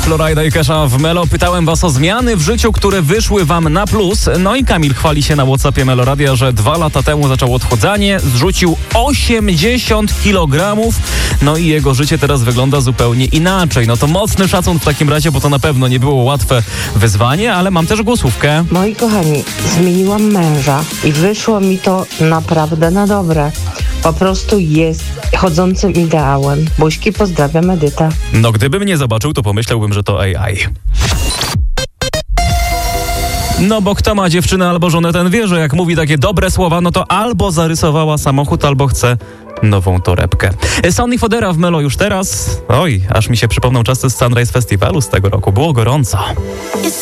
Florida i Kesha w Melo. Pytałem was o zmiany w życiu, które wyszły wam na plus. No i Kamil chwali się na WhatsAppie Meloradia, że 2 lata temu zaczął odchudzanie, zrzucił 80 kg. No i jego życie teraz wygląda zupełnie inaczej. No to mocny szacun w takim razie, bo to na pewno nie było łatwe wyzwanie, ale mam też głosówkę. Moi kochani, zmieniłam męża i wyszło mi to naprawdę na dobre. Po prostu jest chodzącym ideałem. Buźki, pozdrawiam, Edyta. No gdybym nie zobaczył, to pomyślałbym, że to AI. No bo kto ma dziewczynę albo żonę, ten wie, że jak mówi takie dobre słowa, no to albo zarysowała samochód, albo chce nową torebkę. Sonny Fodera w Melo już teraz. Oj, aż mi się przypomną czasy z Sunrise Festiwalu z tego roku. Było gorąco.